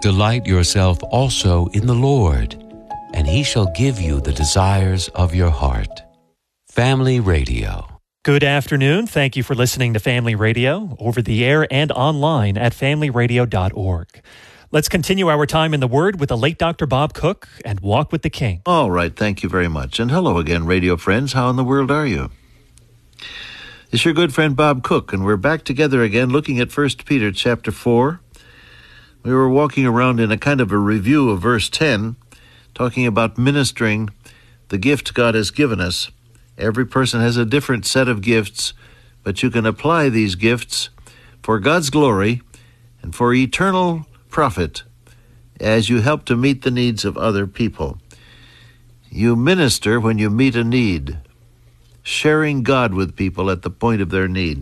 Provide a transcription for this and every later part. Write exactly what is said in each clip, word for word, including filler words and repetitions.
delight yourself also in the Lord, and He shall give you the desires of your heart. Family Radio. Good afternoon. Thank you for listening to Family Radio, over the air and online at family radio dot org. Let's continue our time in the Word with the late Doctor Bob Cook and Walk with the King. All right, thank you very much. And hello again, radio friends. How in the world are you? It's your good friend Bob Cook, and we're back together again looking at First Peter chapter four. We were walking around in a kind of a review of verse ten, talking about ministering the gift God has given us. Every person has a different set of gifts, but you can apply these gifts for God's glory and for eternal profit as you help to meet the needs of other people. You minister when you meet a need, sharing God with people at the point of their need.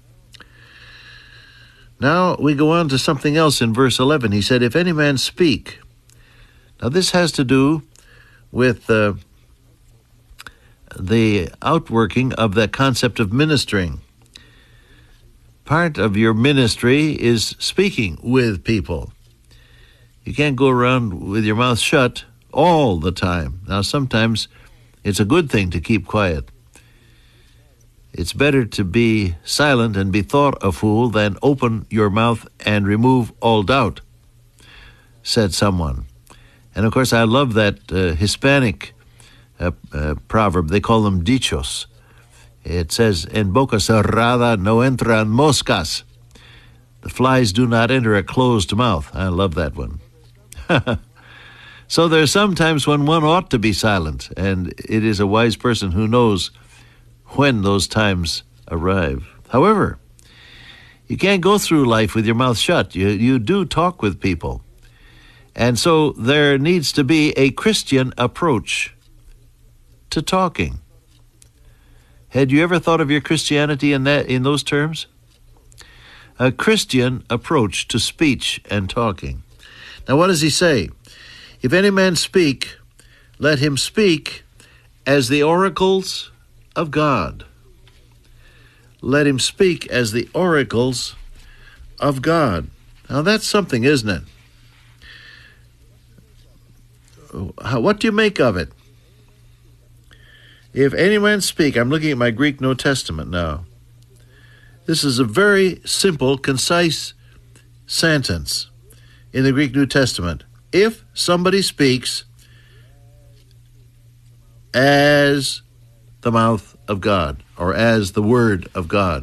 Now we go on to something else in verse eleven. He said, if any man speak. Now this has to do with uh, the outworking of that concept of ministering. Part of your ministry is speaking with people. You can't go around with your mouth shut all the time. Now, sometimes it's a good thing to keep quiet. It's better to be silent and be thought a fool than open your mouth and remove all doubt, said someone. And, of course, I love that uh, Hispanic uh, uh, proverb. They call them dichos. It says, en boca cerrada no entran moscas. The flies do not enter a closed mouth. I love that one. So there's sometimes when one ought to be silent, and it is a wise person who knows when those times arrive. However, you can't go through life with your mouth shut. You, you do talk with people. And so there needs to be a Christian approach to talking. Had you ever thought of your Christianity in that in those terms? A Christian approach to speech and talking. Now what does he say? If any man speak, let him speak as the oracles of God. Let him speak as the oracles of God. Now that's something, isn't it? How, what do you make of it? If any man speak, I'm looking at my Greek New Testament now. This is a very simple, concise sentence in the Greek New Testament. If somebody speaks as the mouth of God, or as the Word of God.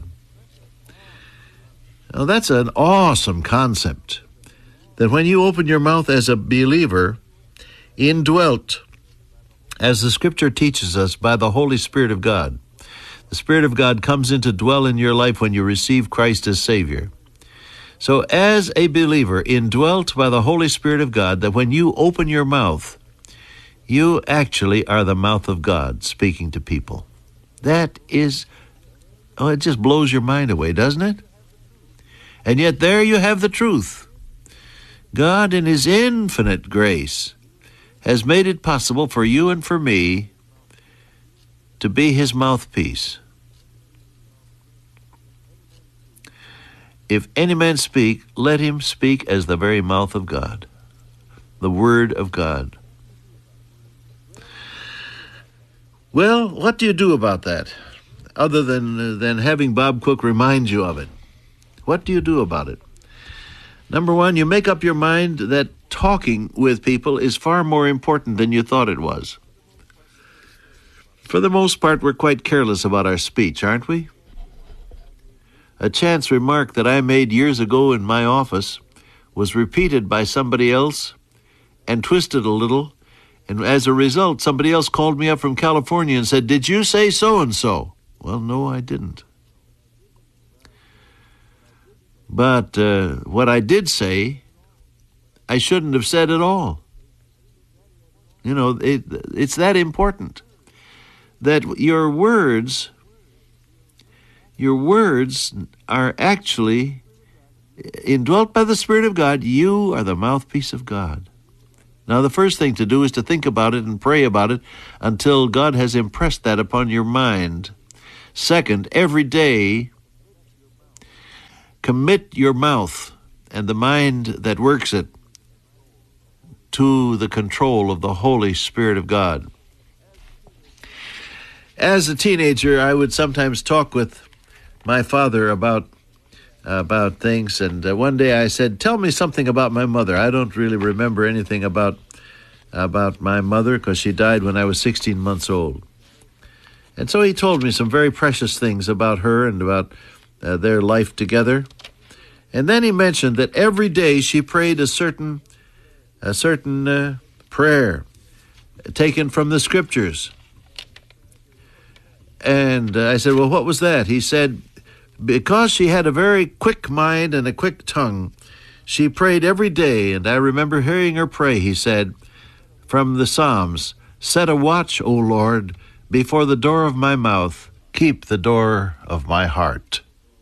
Now that's an awesome concept, that when you open your mouth as a believer, indwelt, as the Scripture teaches us, by the Holy Spirit of God. The Spirit of God comes in to dwell in your life when you receive Christ as Savior. So as a believer, indwelt by the Holy Spirit of God, that when you open your mouth, you actually are the mouth of God speaking to people. That is, oh, it just blows your mind away, doesn't it? And yet there you have the truth. God, in His infinite grace, has made it possible for you and for me to be His mouthpiece. If any man speak, let him speak as the very mouth of God, the Word of God. Well, what do you do about that, other than, uh, than having Bob Cook remind you of it? What do you do about it? Number one, you make up your mind that talking with people is far more important than you thought it was. For the most part, we're quite careless about our speech, aren't we? A chance remark that I made years ago in my office was repeated by somebody else and twisted a little, and as a result, somebody else called me up from California and said, "Did you say so-and-so?" Well, no, I didn't. But uh, what I did say, I shouldn't have said at all. You know, it, it's that important that your words, your words are actually indwelt by the Spirit of God. You are the mouthpiece of God. Now, the first thing to do is to think about it and pray about it until God has impressed that upon your mind. Second, every day, commit your mouth and the mind that works it to the control of the Holy Spirit of God. As a teenager, I would sometimes talk with my father about about things, and uh, one day I said, "Tell me something about my mother." I don't really remember anything about about my mother because she died when I was sixteen months old. And so he told me some very precious things about her and about uh, their life together. And then he mentioned that every day she prayed a certain a certain uh, prayer taken from the Scriptures. And uh, I said, "Well, what was that?" He said, "Because she had a very quick mind and a quick tongue, she prayed every day, and I remember hearing her pray," he said, from the Psalms, "Set a watch, O Lord, before the door of my mouth, keep the door of my heart."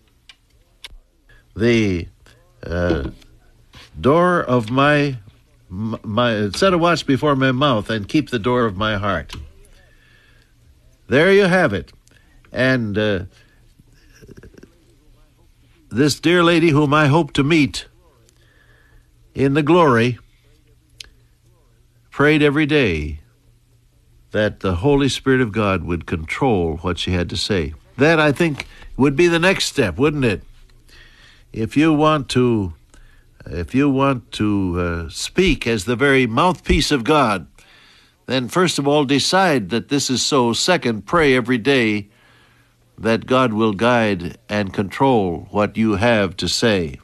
The uh, door of my, my, set a watch before my mouth and keep the door of my heart. There you have it. And uh, this dear lady whom I hope to meet in the glory prayed every day that the Holy Spirit of God would control what she had to say. That, I think, would be the next step, wouldn't it? If you want to, if you want to uh, speak as the very mouthpiece of God, then first of all decide that this is so. Second, pray every day that God will guide and control what you have to say.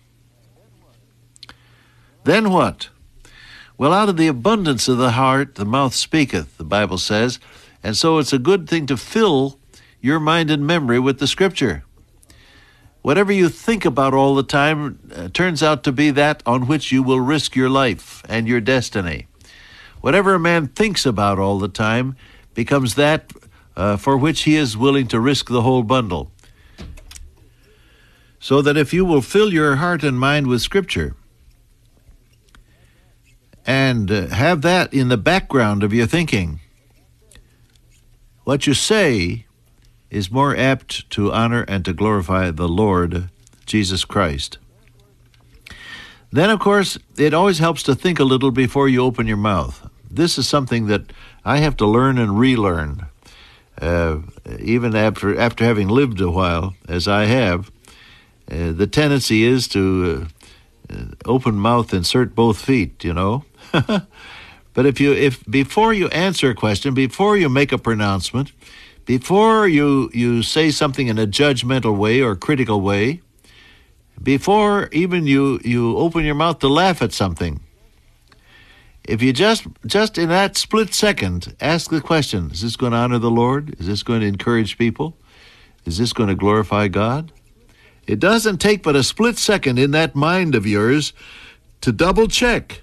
Then what? Well, out of the abundance of the heart, the mouth speaketh, the Bible says, and so it's a good thing to fill your mind and memory with the Scripture. Whatever you think about all the time uh, turns out to be that on which you will risk your life and your destiny. Whatever a man thinks about all the time becomes that uh, for which he is willing to risk the whole bundle. So that if you will fill your heart and mind with Scripture and uh, have that in the background of your thinking, what you say is more apt to honor and to glorify the Lord Jesus Christ. Then, of course, it always helps to think a little before you open your mouth. This is something that I have to learn and relearn. Uh, even after after having lived a while, as I have, uh, the tendency is to uh, uh, open mouth, insert both feet, you know. But if you, if before you answer a question, before you make a pronouncement, before you, you say something in a judgmental way or critical way, before even you, you open your mouth to laugh at something, if you just just in that split second ask the question, is this going to honor the Lord? Is this going to encourage people? Is this going to glorify God? It doesn't take but a split second in that mind of yours to double check.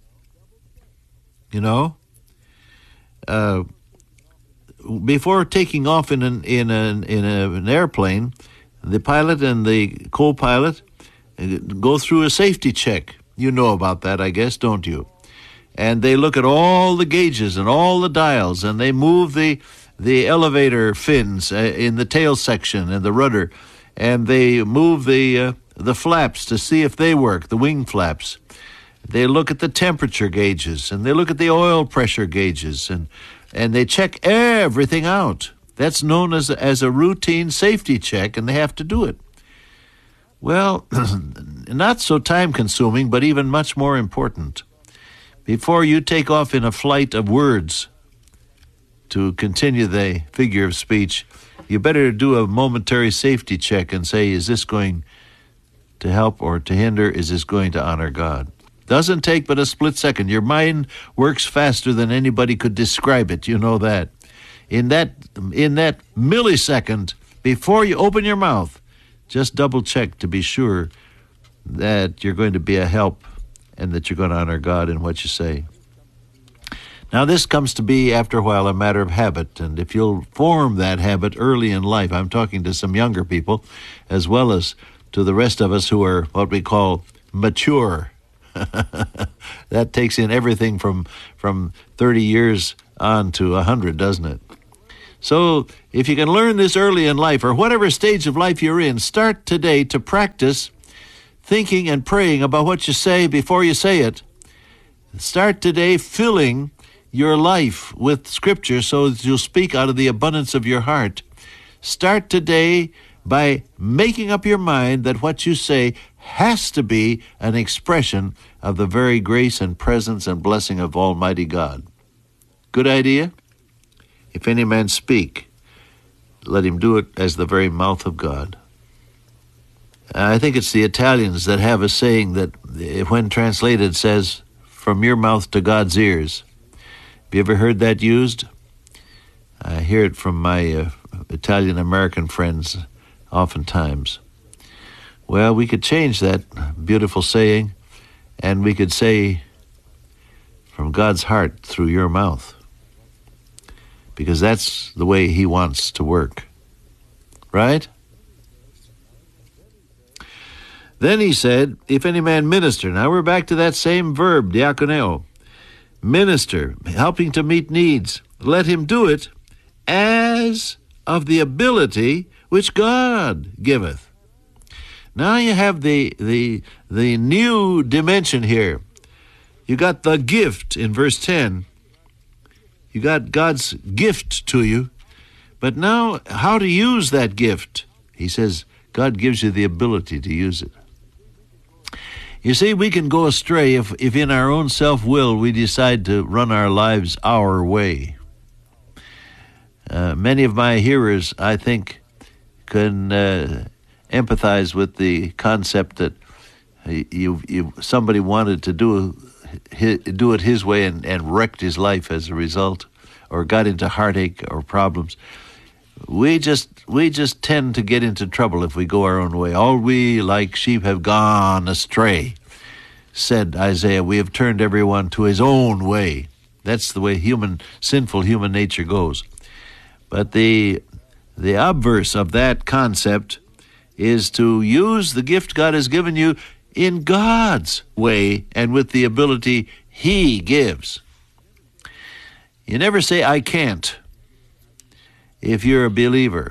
You know? Uh, before taking off in an, in, an, in a, an airplane, the pilot and the co-pilot go through a safety check. You know about that, I guess, don't you? And they look at all the gauges and all the dials, and they move the the elevator fins uh, in the tail section and the rudder, and they move the uh, the flaps to see if they work, the wing flaps. They look at the temperature gauges, and they look at the oil pressure gauges, and and they check everything out. That's known as a, as a routine safety check, and they have to do it. Well, not so time-consuming, but even much more important. Before you take off in a flight of words to continue the figure of speech, you better do a momentary safety check and say, is this going to help or to hinder? Is this going to honor God? Doesn't take but a split second. Your mind works faster than anybody could describe it. You know that. In that, in that millisecond, before you open your mouth, just double check to be sure that you're going to be a help and that you're going to honor God in what you say. Now, this comes to be, after a while, a matter of habit, and if you'll form that habit early in life, I'm talking to some younger people, as well as to the rest of us who are what we call mature. That takes in everything from, from thirty years on to one hundred, doesn't it? So, if you can learn this early in life, or whatever stage of life you're in, start today to practice thinking and praying about what you say before you say it, Start today filling your life with Scripture so that you'll speak out of the abundance of your heart. Start today by making up your mind that what you say has to be an expression of the very grace and presence and blessing of Almighty God. Good idea? If any man speak, let him do it as the very mouth of God. I think it's the Italians that have a saying that, when translated, says, from your mouth to God's ears. Have you ever heard that used? I hear it from my uh, Italian-American friends oftentimes. Well, we could change that beautiful saying, and we could say, from God's heart through your mouth, because that's the way He wants to work. Right? Then He said, if any man minister. Now we're back to that same verb, diakoneo. Minister, helping to meet needs. Let him do it as of the ability which God giveth. Now you have the the the new dimension here. You got the gift in verse ten. You got God's gift to you. But now, how to use that gift? He says, God gives you the ability to use it. You see, we can go astray if, if in our own self-will we decide to run our lives our way. Uh, many of my hearers, I think, can uh, empathize with the concept that you, you, somebody wanted to do, do it his way and, and wrecked his life as a result, or got into heartache or problems. We just we just tend to get into trouble if we go our own way. All we like sheep have gone astray, said Isaiah. We have turned everyone to his own way. That's the way human, sinful human nature goes. But the the obverse of that concept is to use the gift God has given you in God's way and with the ability He gives. You never say, I can't, if you're a believer.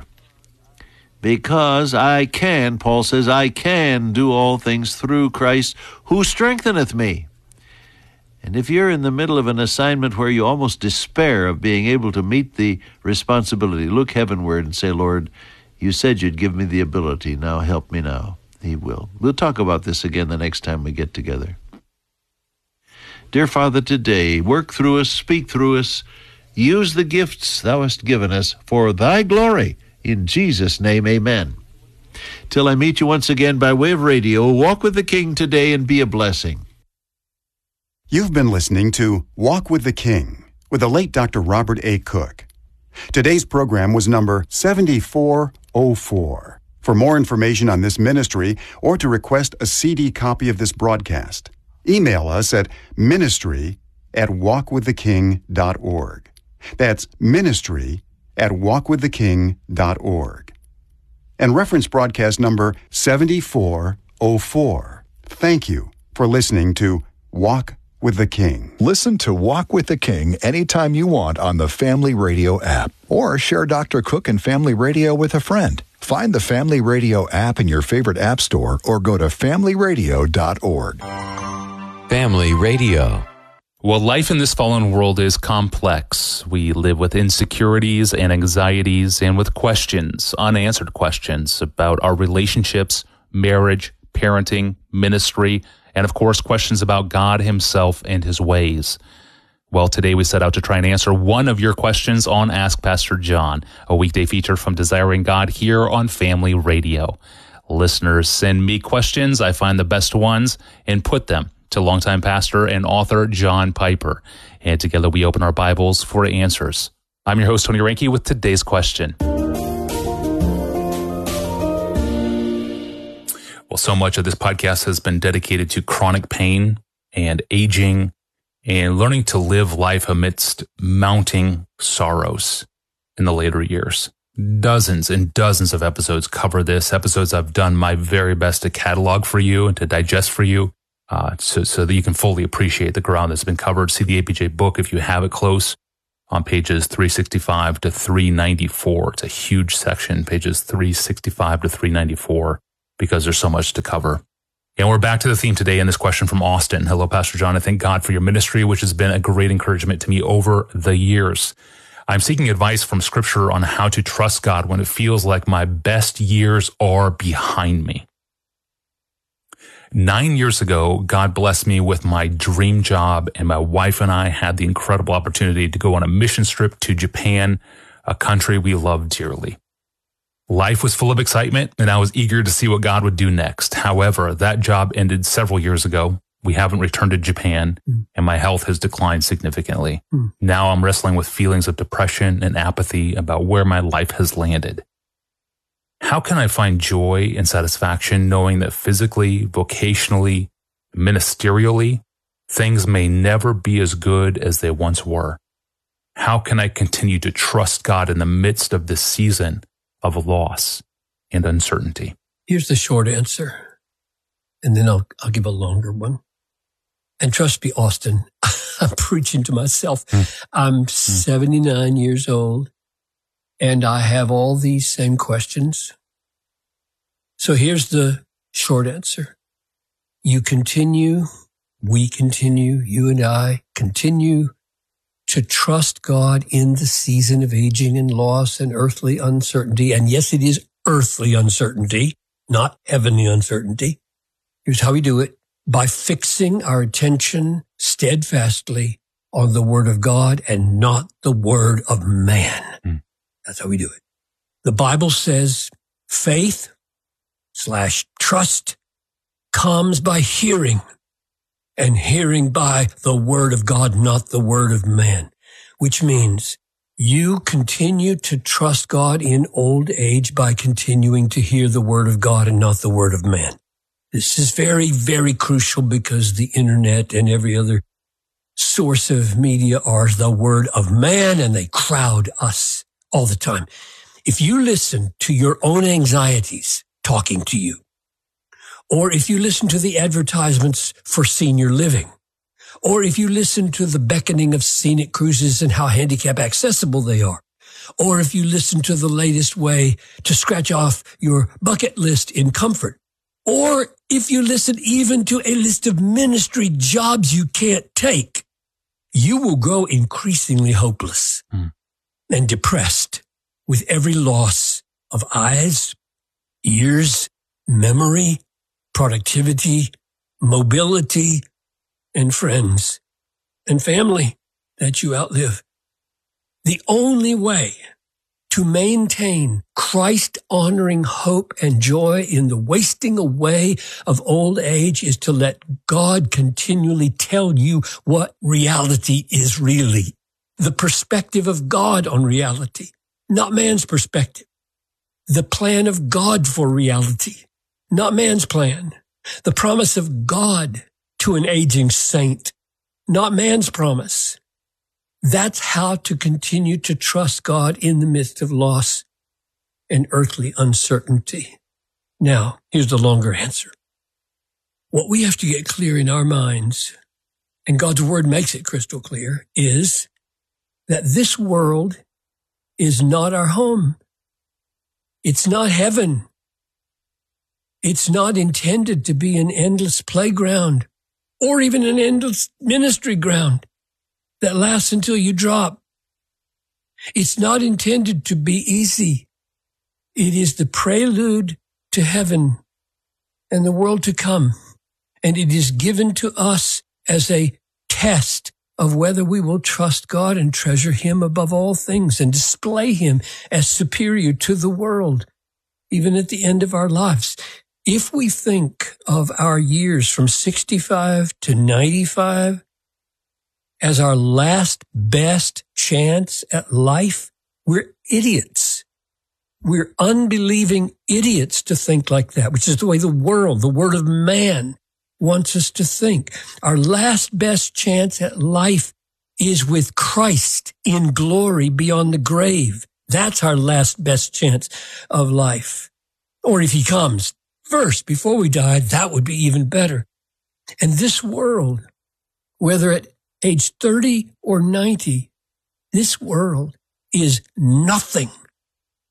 Because I can, Paul says, I can do all things through Christ who strengtheneth me. And if you're in the middle of an assignment where you almost despair of being able to meet the responsibility, look heavenward and say, Lord, you said you'd give me the ability. Now help me now. He will. We'll talk about this again the next time we get together. Dear Father, today, work through us, speak through us, use the gifts thou hast given us for thy glory. In Jesus' name, amen. Till I meet you once again by way of radio, walk with the King today and be a blessing. You've been listening to Walk with the King with the late Doctor Robert A. Cook. Today's program was number seventy-four oh four. For more information on this ministry or to request a C D copy of this broadcast, email us at ministry at walk with the king dot org. That's ministry at walk with the king dot org. And reference broadcast number seventy-four oh four. Thank you for listening to Walk with the King. Listen to Walk with the King anytime you want on the Family Radio app, or share Doctor Cook and Family Radio with a friend. Find the Family Radio app in your favorite app store or go to family radio dot org. Family Radio. Well, life in this fallen world is complex. We live with insecurities and anxieties and with questions, unanswered questions about our relationships, marriage, parenting, ministry, and of course, questions about God Himself and His ways. Well, today we set out to try and answer one of your questions on Ask Pastor John, a weekday feature from Desiring God here on Family Radio. Listeners send me questions. I find the best ones and put them to longtime pastor and author John Piper. And together we open our Bibles for answers. I'm your host, Tony Reinke, with today's question. Well, so much of this podcast has been dedicated to chronic pain and aging and learning to live life amidst mounting sorrows in the later years. Dozens and dozens of episodes cover this, episodes I've done my very best to catalog for you and to digest for you, uh, so, so that you can fully appreciate the ground that's been covered. See the A P J book if you have it close on pages three sixty-five to three ninety-four. It's a huge section, pages three sixty-five to three ninety-four, because there's so much to cover. And we're back to the theme today in this question from Austin. Hello, Pastor John. I thank God for your ministry, which has been a great encouragement to me over the years. I'm seeking advice from Scripture on how to trust God when it feels like my best years are behind me. Nine years ago, God blessed me with my dream job, and my wife and I had the incredible opportunity to go on a mission trip to Japan, a country we love dearly. Life was full of excitement, and I was eager to see what God would do next. However, that job ended several years ago. We haven't returned to Japan, mm. and my health has declined significantly. Mm. Now I'm wrestling with feelings of depression and apathy about where my life has landed. How can I find joy and satisfaction knowing that physically, vocationally, ministerially, things may never be as good as they once were? How can I continue to trust God in the midst of this season of loss and uncertainty? Here's the short answer, and then I'll, I'll give a longer one. And trust me, Austin, I'm preaching to myself. Mm. I'm mm. seventy-nine years old, and I have all these same questions. So here's the short answer. You continue, we continue, you and I continue to trust God in the season of aging and loss and earthly uncertainty. And yes, it is earthly uncertainty, not heavenly uncertainty. Here's how we do it. By fixing our attention steadfastly on the word of God and not the word of man. Mm. That's how we do it. The Bible says faith slash trust comes by hearing, and hearing by the word of God, not the word of man, which means you continue to trust God in old age by continuing to hear the word of God and not the word of man. This is very, very crucial because the internet and every other source of media are the word of man, and they crowd us all the time. If you listen to your own anxieties talking to you, or if you listen to the advertisements for senior living, or if you listen to the beckoning of scenic cruises and how handicap accessible they are, or if you listen to the latest way to scratch off your bucket list in comfort, or if you listen even to a list of ministry jobs you can't take, you will grow increasingly hopeless mm. and depressed with every loss of eyes, ears, memory, productivity, mobility, and friends and family that you outlive. The only way to maintain Christ-honoring hope and joy in the wasting away of old age is to let God continually tell you what reality is really. The perspective of God on reality, not man's perspective. The plan of God for reality, not man's plan. The promise of God to an aging saint, not man's promise. That's how to continue to trust God in the midst of loss and earthly uncertainty. Now, here's the longer answer. What we have to get clear in our minds, and God's word makes it crystal clear, is that this world is not our home. It's not heaven. It's not intended to be an endless playground or even an endless ministry ground that lasts until you drop. It's not intended to be easy. It is the prelude to heaven and the world to come. And it is given to us as a test of whether we will trust God and treasure him above all things and display him as superior to the world, even at the end of our lives. If we think of our years from sixty-five to ninety-five as our last best chance at life, we're idiots. We're unbelieving idiots to think like that, which is the way the world, the word of man, wants us to think. Our last best chance at life is with Christ in glory beyond the grave. That's our last best chance of life. Or if he comes first before we die, that would be even better. And this world, whether at age thirty or ninety, this world is nothing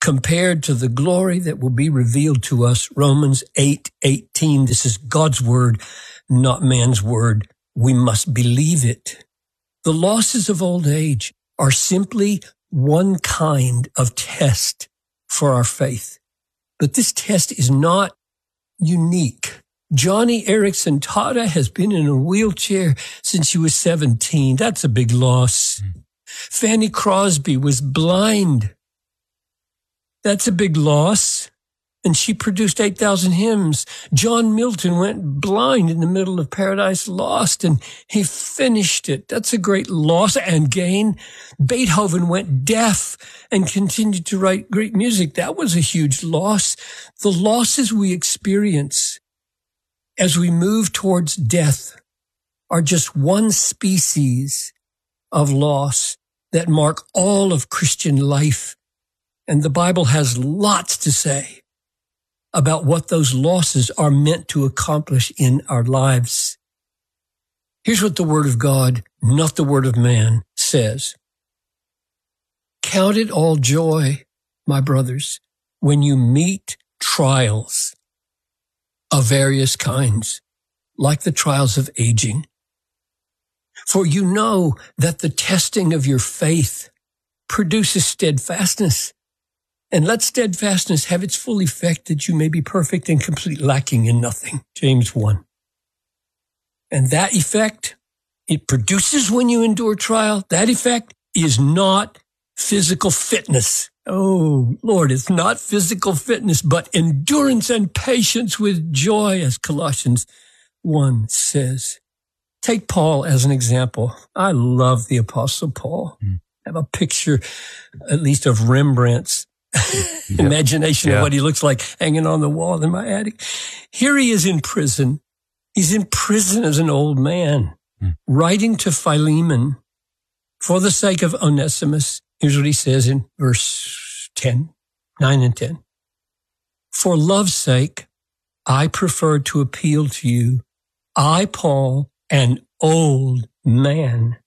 compared to the glory that will be revealed to us. Romans eight eighteen. This is God's word, not man's word. We must believe it. The losses of old age are simply one kind of test for our faith. But this test is not unique. Johnny Erickson Tada has been in a wheelchair since she was seventeen. That's a big loss. Mm. Fanny Crosby was blind. That's a big loss. And she produced eight thousand hymns. John Milton went blind in the middle of Paradise Lost, and he finished it. That's a great loss and gain. Beethoven went deaf and continued to write great music. That was a huge loss. The losses we experience as we move towards death are just one species of loss that mark all of Christian life. And the Bible has lots to say about what those losses are meant to accomplish in our lives. Here's what the Word of God, not the word of man, says. Count it all joy, my brothers, when you meet trials of various kinds, like the trials of aging. For you know that the testing of your faith produces steadfastness. And let steadfastness have its full effect, that you may be perfect and complete, lacking in nothing. James one. And that effect it produces when you endure trial, that effect is not physical fitness. Oh, Lord, it's not physical fitness, but endurance and patience with joy, as Colossians one says. Take Paul as an example. I love the Apostle Paul. Mm. I have a picture, at least, of Rembrandt's Yep. imagination yeah. of what he looks like hanging on the wall in my attic. Here he is in prison. He's in prison as an old man, hmm. writing to Philemon for the sake of Onesimus. Here's what he says in verse ten, nine and ten. For love's sake, I prefer to appeal to you. I, Paul, an old man,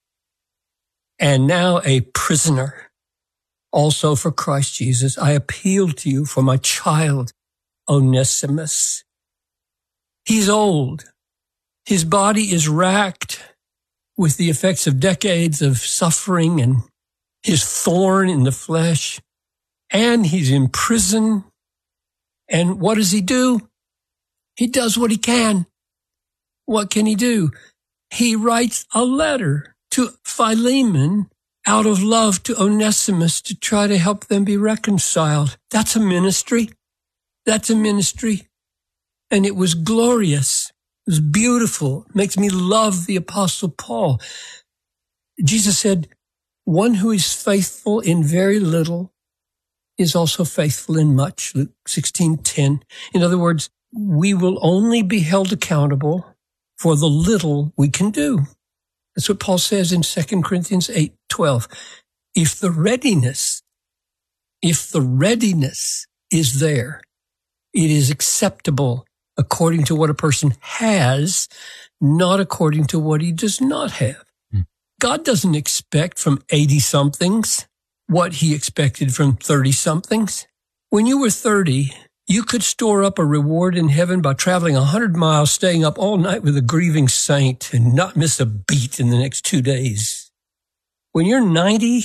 and now a prisoner. Also for Christ Jesus, I appeal to you for my child, Onesimus. He's old. His body is racked with the effects of decades of suffering and his thorn in the flesh. And he's in prison. And what does he do? He does what he can. What can he do? He writes a letter to Philemon out of love to Onesimus to try to help them be reconciled. That's a ministry. That's a ministry. And it was glorious. It was beautiful. It makes me love the Apostle Paul. Jesus said, one who is faithful in very little is also faithful in much. Luke sixteen ten. In other words, we will only be held accountable for the little we can do. That's what Paul says in Second Corinthians eight twelve. If the readiness, if the readiness is there, it is acceptable according to what a person has, not according to what he does not have. Hmm. God doesn't expect from eighty-somethings what he expected from thirty-somethings. When you were thirty, you could store up a reward in heaven by traveling a hundred miles, staying up all night with a grieving saint, and not miss a beat in the next two days. When you're ninety,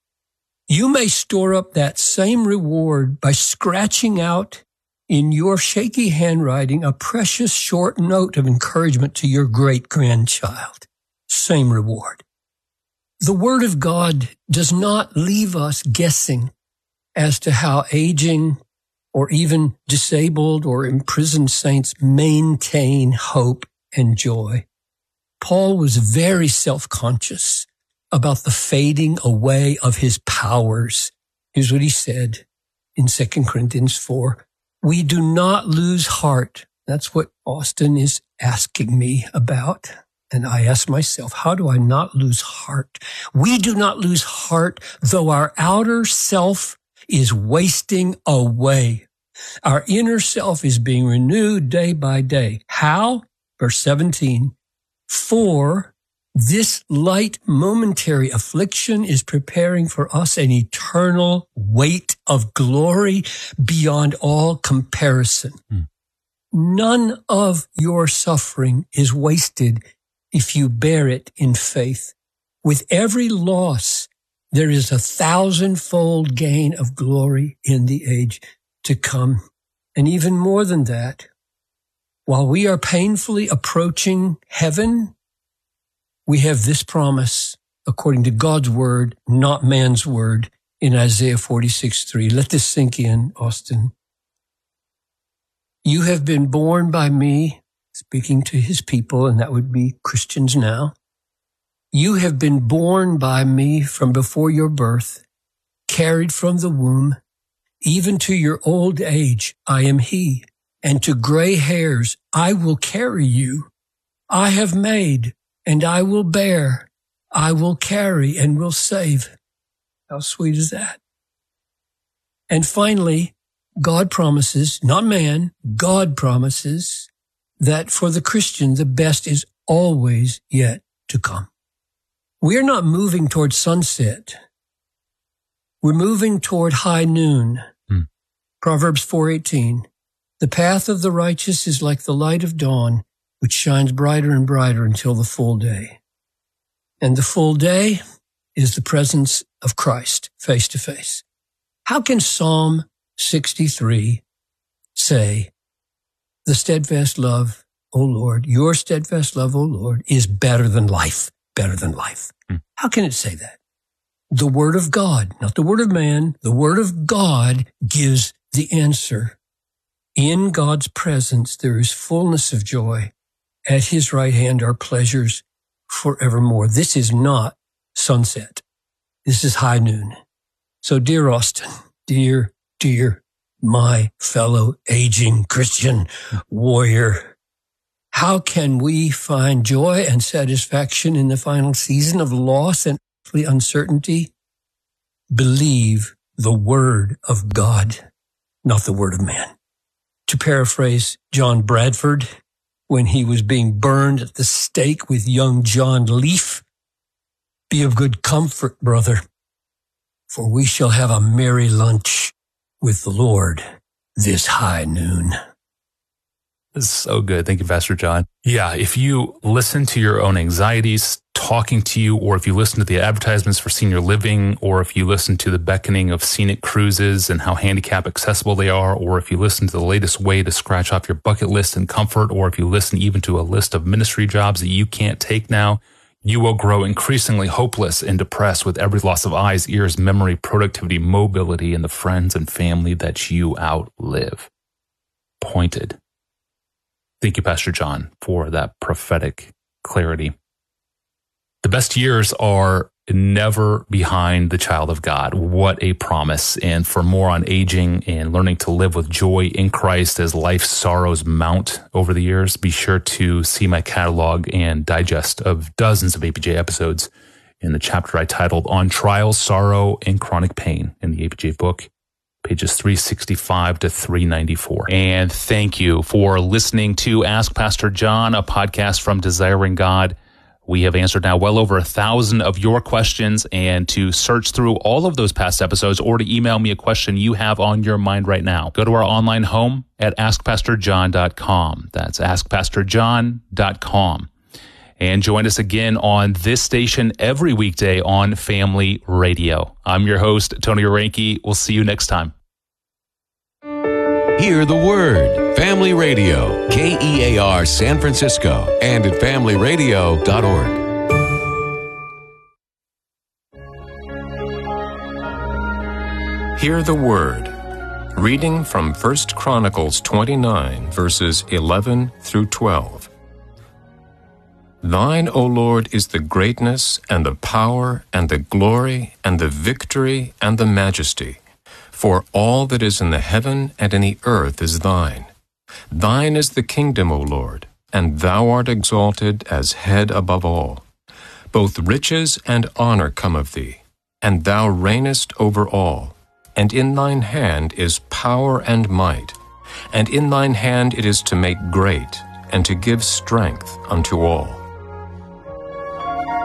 you may store up that same reward by scratching out in your shaky handwriting a precious short note of encouragement to your great-grandchild. Same reward. The Word of God does not leave us guessing as to how aging or even disabled or imprisoned saints maintain hope and joy. Paul was very self-conscious about the fading away of his powers. Here's what he said in Second Corinthians four. We do not lose heart. That's what Austin is asking me about. And I ask myself, how do I not lose heart? We do not lose heart, though our outer self is wasting away. Our inner self is being renewed day by day. How? Verse seventeen. For This light momentary affliction is preparing for us an eternal weight of glory beyond all comparison. Hmm. None of your suffering is wasted if you bear it in faith. With every loss, there is a thousandfold gain of glory in the age to come. And even more than that, while we are painfully approaching heaven, we have this promise according to God's word, not man's word, in Isaiah forty-six three. Let this sink in, Austin. You have been born by me, speaking to his people, and that would be Christians now. You have been born by me from before your birth, carried from the womb, even to your old age, I am he, and to gray hairs, I will carry you. I have made, and I will bear. I will carry and will save. How sweet is that? And finally, God promises, not man, God promises that for the Christian, the best is always yet to come. We're not moving toward sunset. We're moving toward high noon. Hmm. Proverbs four eighteen. The path of the righteous is like the light of dawn, which shines brighter and brighter until the full day. And the full day is the presence of Christ face to face. How can Psalm sixty-three say, the steadfast love, O Lord, your steadfast love, O Lord, is better than life, better than life? Hmm. How can it say that? The word of God, not the word of man, the word of God gives the answer. In God's presence, there is fullness of joy. At his right hand are pleasures forevermore. This is not sunset. This is high noon. So, dear Austin, dear, dear, my fellow aging Christian warrior, how can we find joy and satisfaction in the final season of loss and uncertainty? Believe the word of God, not the word of man. To paraphrase John Bradford, when he was being burned at the stake with young John Leaf, be of good comfort, brother, for we shall have a merry lunch with the Lord this high noon. This is so good. Thank you, Pastor John. Yeah, if you listen to your own anxieties talking to you, or if you listen to the advertisements for senior living, or if you listen to the beckoning of scenic cruises and how handicap accessible they are, or if you listen to the latest way to scratch off your bucket list in comfort, or if you listen even to a list of ministry jobs that you can't take now, you will grow increasingly hopeless and depressed with every loss of eyes, ears, memory, productivity, mobility, and the friends and family that you outlive. Pointed. Thank you, Pastor John, for that prophetic clarity. The best years are never behind the child of God. What a promise. And for more on aging and learning to live with joy in Christ as life's sorrows mount over the years, be sure to see my catalog and digest of dozens of A P J episodes in the chapter I titled On Trial, Sorrow, and Chronic Pain in the A P J book, pages three sixty-five to three ninety-four. And thank you for listening to Ask Pastor John, a podcast from Desiring God. We have answered now well over a thousand of your questions, and to search through all of those past episodes or to email me a question you have on your mind right now, go to our online home at ask pastor john dot com. That's ask pastor john dot com. And join us again on this station every weekday on Family Radio. I'm your host, Tony Orenke. We'll see you next time. Hear the Word. Family Radio, K E A R San Francisco, and at family radio dot org. Hear the Word. Reading from First Chronicles twenty-nine, verses eleven through twelve. Thine, O Lord, is the greatness and the power and the glory and the victory and the majesty. For all that is in the heaven and in the earth is thine. Thine is the kingdom, O Lord, and thou art exalted as head above all. Both riches and honor come of thee, and thou reignest over all. And in thine hand is power and might, and in thine hand it is to make great, and to give strength unto all.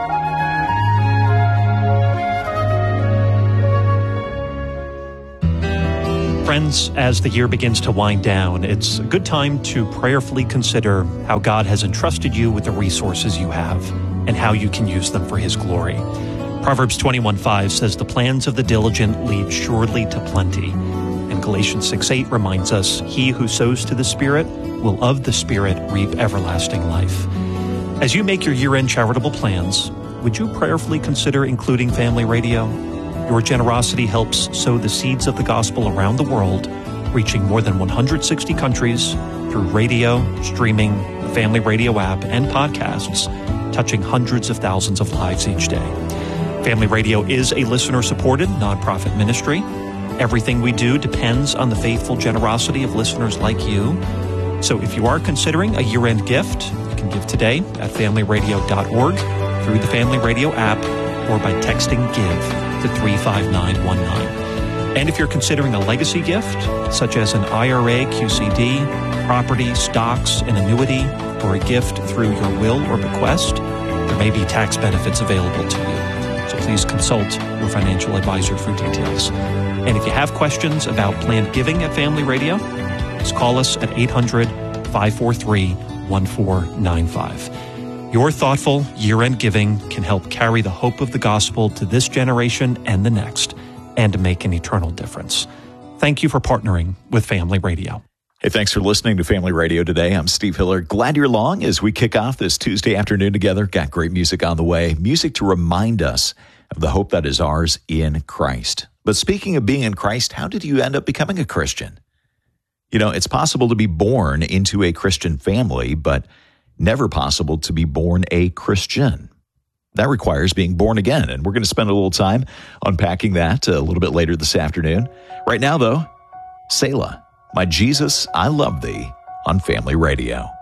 Friends, as the year begins to wind down, it's a good time to prayerfully consider how God has entrusted you with the resources you have and how you can use them for His glory. Proverbs twenty-one five says, "The plans of the diligent lead surely to plenty." And Galatians six eight reminds us, "He who sows to the Spirit will of the Spirit reap everlasting life." As you make your year-end charitable plans, would you prayerfully consider including Family Radio? Your generosity helps sow the seeds of the gospel around the world, reaching more than one hundred sixty countries through radio, streaming, the Family Radio app, and podcasts, touching hundreds of thousands of lives each day. Family Radio is a listener-supported nonprofit ministry. Everything we do depends on the faithful generosity of listeners like you. So if you are considering a year-end gift, you can give today at family radio dot org, through the Family Radio app, or by texting GIVE to three five nine one nine. And if you're considering a legacy gift, such as an I R A, Q C D, property, stocks, an annuity, or a gift through your will or bequest, there may be tax benefits available to you. So please consult your financial advisor for details. And if you have questions about planned giving at Family Radio, just call us at eight hundred, five four three, one four nine five. Your thoughtful year-end giving can help carry the hope of the gospel to this generation and the next, and to make an eternal difference. Thank you for partnering with Family Radio. Hey, thanks for listening to Family Radio today. I'm Steve Hiller. Glad you're along as we kick off this Tuesday afternoon together. Got great music on the way. Music to remind us of the hope that is ours in Christ. But speaking of being in Christ, how did you end up becoming a Christian? You know, it's possible to be born into a Christian family, but never possible to be born a Christian. That requires being born again, and we're going to spend a little time unpacking that a little bit later this afternoon. Right now, though, Selah, My Jesus, I Love Thee on Family Radio.